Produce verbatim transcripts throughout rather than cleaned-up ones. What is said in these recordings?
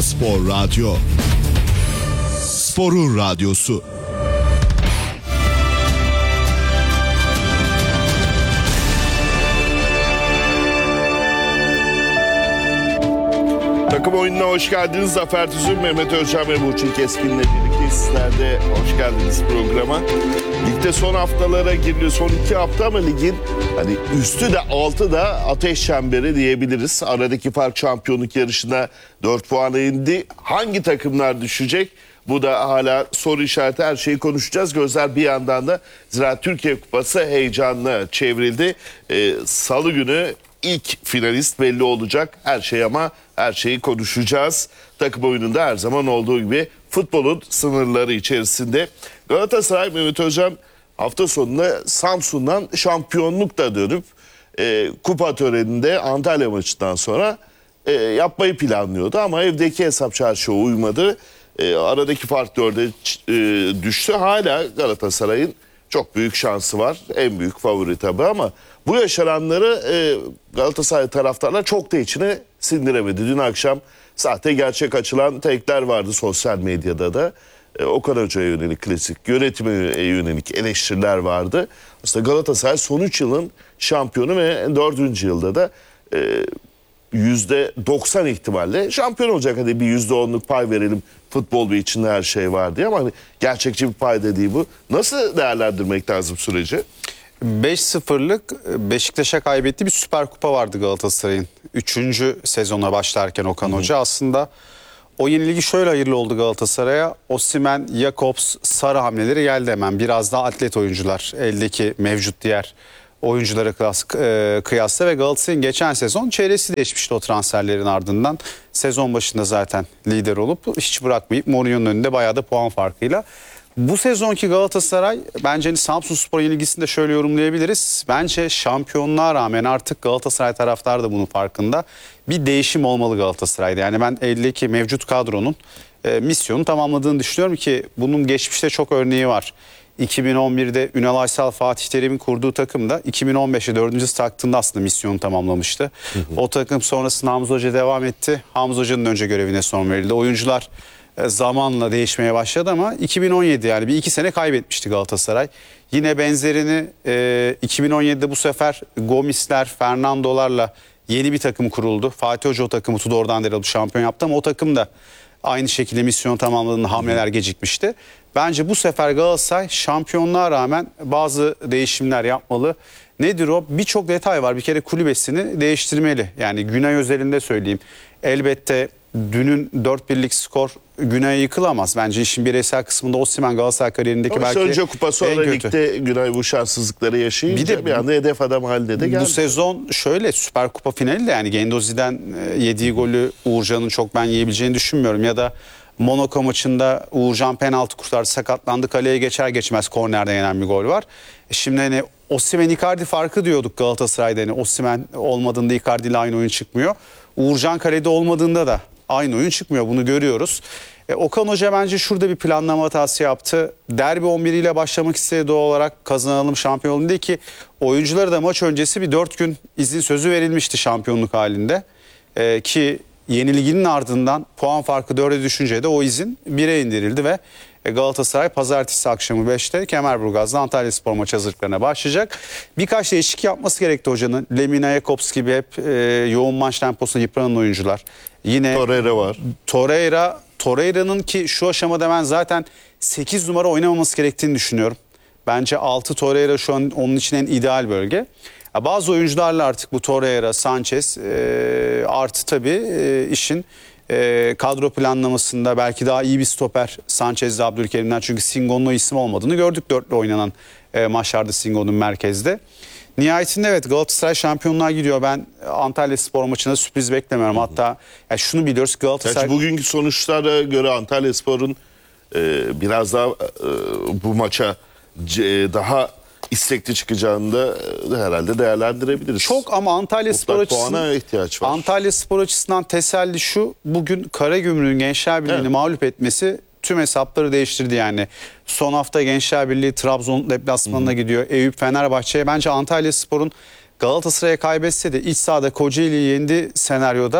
Spor Radyo. Sporun radyosu. Takım oyununa hoş geldiniz. Zafer Tüzün, Mehmet Özcan ve Burçin Keskin'le birlikte sizler de hoş geldiniz programa. Ligde son haftalara giriliyor. Son iki hafta ama ligin hani üstü de altı da ateş çemberi diyebiliriz. Aradaki fark şampiyonluk yarışına dört puana indi. Hangi takımlar düşecek? Bu da hala soru işareti. Her şeyi konuşacağız. Gözler bir yandan da Zira Türkiye Kupası heyecanla çevrildi. Ee, Salı günü İlk finalist belli olacak. Her şey ama her şeyi konuşacağız. Takım oyununda her zaman olduğu gibi futbolun sınırları içerisinde. Galatasaray, Mehmet Özcan hafta sonunda Samsun'dan şampiyonlukla dönüp e, kupa töreninde Antalya maçından sonra e, yapmayı planlıyordu. Ama evdeki hesap çarşıya uymadı. E, aradaki fark dörde e, düştü. Hala Galatasaray'ın çok büyük şansı var. En büyük favori tabii ama bu yaşananları e, Galatasaray taraftarlar çok da içine sindiremedi. Dün akşam sahte gerçek açılan tekler vardı sosyal medyada da. E, Okan Hoca'ya yönelik klasik, yönetime yönelik eleştiriler vardı. Aslında Galatasaray son üç yılın şampiyonu ve dördüncü yılda da e, yüzde doksan ihtimalle şampiyon olacak. Hadi bir yüzde onluk pay verelim. Futbol bir içinde her şey var diye ama hani gerçekçi bir pay dediği bu. Nasıl değerlendirmek lazım süreci? beş sıfırlık Beşiktaş'a kaybettiği bir Süper Kupa vardı Galatasaray'ın. Üçüncü sezona başlarken Okan Hoca aslında o yenilgi şöyle hayırlı oldu Galatasaray'a. Osimhen, Jakobs, Sarı hamleleri geldi hemen. Biraz daha atlet oyuncular eldeki mevcut diğer oyunculara kıyasla ve Galatasaray'ın geçen sezon çeyresi değişmişti o transferlerin ardından. Sezon başında zaten lider olup hiç bırakmayıp Mourinho'nun önünde bayağı da puan farkıyla. Bu sezonki Galatasaray bence hani Samsunspor yenilgisini de şöyle yorumlayabiliriz. Bence şampiyonluğa rağmen artık Galatasaray taraftarı da bunun farkında. Bir değişim olmalı Galatasaray'da. Yani ben eldeki mevcut kadronun e, misyonu tamamladığını düşünüyorum ki bunun geçmişte çok örneği var. iki bin on birde Ünal Aysal, Fatih Terim'in kurduğu takım da iki bin on beşte dördüncü taktığında aslında misyonu tamamlamıştı. Hı hı. O takım sonrasında Hamza Hoca devam etti. Hamza Hoca'nın önce görevine son verildi. Oyuncular zamanla değişmeye başladı ama iki bin on yedi yani bir iki sene kaybetmişti Galatasaray. Yine benzerini e, iki bin on yedide bu sefer Gomisler, Fernando'larla yeni bir takım kuruldu. Fatih Hoca o takımı Tudor'dan devralıp şampiyon yaptı ama o takım da aynı şekilde misyon tamamladığında hamleler gecikmişti. Bence bu sefer Galatasaray şampiyonluğa rağmen bazı değişimler yapmalı. Nedir o? Birçok detay var. Bir kere kulübesini değiştirmeli. Yani Günay özelinde söyleyeyim. Elbette dünün dört birlik skor Günay'a yıkılamaz. Bence işin bireysel kısmında Osimhen Galatasaray kariyerindeki ama belki önce kupa sonra ligde Günay bu şanssızlıkları yaşayınca bir, de, bir anda hedef adam haline de geldi. Bu sezon şöyle Süper Kupa finali de yani Gendozi'den yediği golü Uğurcan'ın çok ben yiyebileceğini düşünmüyorum. Ya da Monaco maçında Uğurcan penaltı kurtardı, sakatlandı, kaleye geçer geçmez kornerden yenen bir gol var. Şimdi hani Osimhen Icardi farkı diyorduk Galatasaray'da. Yani Osimhen olmadığında Icardi ile aynı oyun çıkmıyor. Uğurcan kalede olmadığında da aynı oyun çıkmıyor. Bunu görüyoruz. E, Okan Hoca bence şurada bir planlama hatası yaptı. Derbi on bir ile başlamak istediği doğal olarak kazanalım şampiyon olalım diye ki oyunculara da maç öncesi bir dört gün izin sözü verilmişti şampiyonluk halinde. E, ki yenilginin ardından puan farkı dörde düşünce de o izin bire indirildi ve Galatasaray pazartesi akşamı beşte Kemerburgaz'da Antalyaspor maçı hazırlıklarına başlayacak. Birkaç değişiklik yapması gerekti hocanın. Lemina, Jakobs gibi hep e, yoğun maç temposuna yıpranan oyuncular. Yine Torreira var. Torreira, Torreira'nın ki şu aşamada ben zaten sekiz numara oynamaması gerektiğini düşünüyorum. Bence altı Torreira şu an onun için en ideal bölge. Bazı oyuncularla artık bu Torreira, Sanchez e, artı tabii e, işin e, kadro planlamasında belki daha iyi bir stoper Sanchez'de Abdülkerim'den. Çünkü Singo'nun o isim olmadığını gördük dörtlü oynanan e, maçlarda Singo'nun merkezde. Nihayetinde evet Galatasaray şampiyonluğa gidiyor. Ben Antalyaspor maçında sürpriz beklemiyorum. Hı hı. Hatta yani şunu biliyoruz Galatasaray... Gerçi bugünkü sonuçlara göre Antalyaspor'un e, biraz daha e, bu maça e, daha istekli çıkacağını da herhalde değerlendirebiliriz. Çok ama Antalyaspor açısından ihtiyaç var. Antalyaspor açısından teselli şu: bugün Karagümrük'ün Gençler Birliği'ni evet. mağlup etmesi tüm hesapları değiştirdi yani. Son hafta Gençler Birliği Trabzon deplasmanına Hı. gidiyor. Eyüp Fenerbahçe'ye. Bence Antalyaspor'un Galatasaray'a kaybetse de iç sahada Kocaeli'yi yendi senaryoda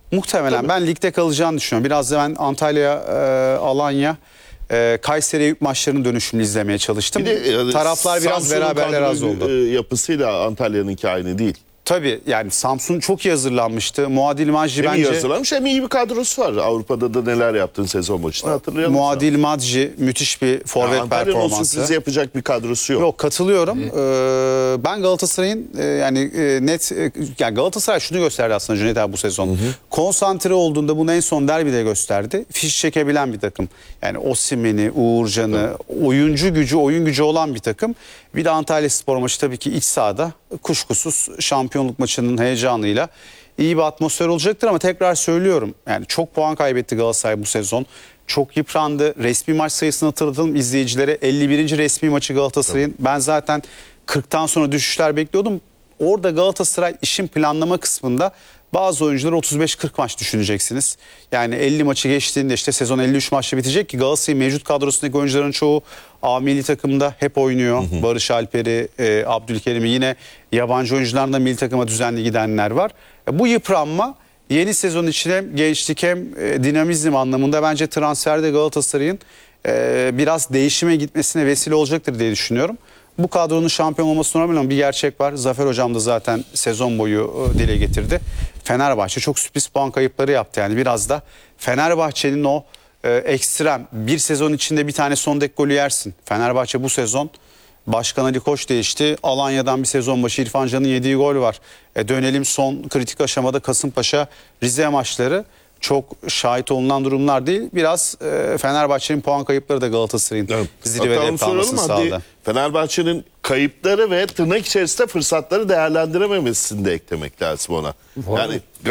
Muhtemelen ben ligde kalacağını düşünüyorum. Biraz da ben Antalya, e, Alanya, e, Kayseri Eyüp maçlarının dönüşümünü izlemeye çalıştım. Bir de, yani Taraflar biraz Samsun'un beraberler az kadro, oldu. e, yapısıyla Antalya'nınki aynı değil. Tabii yani Samsun çok iyi hazırlanmıştı. Muadil Majdi Hem iyi bence... hazırlanmış hem iyi bir kadrosu var. Avrupa'da da neler yaptın sezon başında hatırlayalım. Muadil Majdi müthiş bir forvet Antalya'nın o performansı. sürprizi yapacak bir kadrosu yok. Yok, katılıyorum. Ee, ben Galatasaray'ın e, yani e, net e, yani Galatasaray şunu gösterdi aslında Cüneyt abi bu sezon. Hı hı. Konsantre olduğunda bunu en son derbide gösterdi. Fiş çekebilen bir takım. Yani Osimhen'i, Uğurcan'ı, oyuncu gücü, oyun gücü olan bir takım. Bir de Antalyaspor maçı tabii ki iç sahada kuşkusuz şampiyonluk maçının heyecanıyla iyi bir atmosfer olacaktır ama tekrar söylüyorum. Yani çok puan kaybetti Galatasaray bu sezon. Çok yıprandı. Resmi maç sayısını hatırlatalım izleyicilere. elli birinci resmi maçı Galatasaray'ın. Ben zaten kırktan sonra düşüşler bekliyordum. Orada Galatasaray işin planlama kısmında bazı oyuncuları otuz beş kırk maç düşüneceksiniz. Yani elli maçı geçtiğinde işte sezon elli üç maçla bitecek ki Galatasaray'ın mevcut kadrosundaki oyuncuların çoğu A milli takımda hep oynuyor. Hı hı. Barış Alper'i, e, Abdülkerim'i, yine yabancı oyuncularla da milli takıma düzenli gidenler var. E, bu yıpranma yeni sezon için hem gençlik hem e, dinamizm anlamında bence transferde Galatasaray'ın e, biraz değişime gitmesine vesile olacaktır diye düşünüyorum. Bu kadronun şampiyon olması normal ama bir gerçek var. Zafer Hocam da zaten sezon boyu e, dile getirdi. Fenerbahçe çok sürpriz puan kayıpları yaptı. Yani biraz da Fenerbahçe'nin o e, ekstrem bir sezon içinde bir tane son dakika golü yersin. Fenerbahçe bu sezon Başkan Ali Koç değişti. Alanya'dan bir sezon başı İrfan Can'ın yediği gol var. E dönelim son kritik aşamada Kasımpaşa Rize maçları. Çok şahit olunan durumlar değil. Biraz e, Fenerbahçe'nin puan kayıpları da Galatasaray'ın Evet. zirvede kalmasını sağladı. Fenerbahçe'nin kayıpları ve tırnak içerisinde fırsatları değerlendirememesini de eklemek lazım ona. Yani